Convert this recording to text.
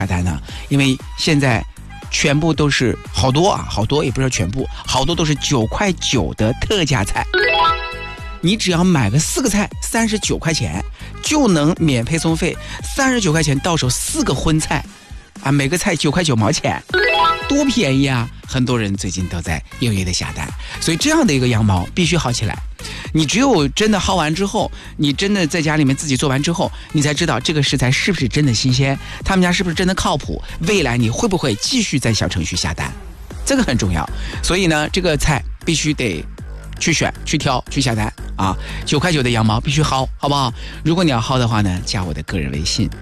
单呢？因为现在全部都是好多也不是全部，好多都是9.9块的特价菜。你只要买个4个菜，39块钱就能免配送费，39块钱到手4个荤菜啊，每个菜9块9毛钱，多便宜啊！很多人最近都在踊跃的下单，所以这样的一个羊毛必须薅起来。你只有真的薅完之后，你真的在家里面自己做完之后，你才知道这个食材是不是真的新鲜，他们家是不是真的靠谱，未来你会不会继续在小程序下单，这个很重要。所以呢，这个菜必须得去选、去挑、去下单啊！9块9的羊毛必须薅，好不好？如果你要薅的话呢，加我的个人微信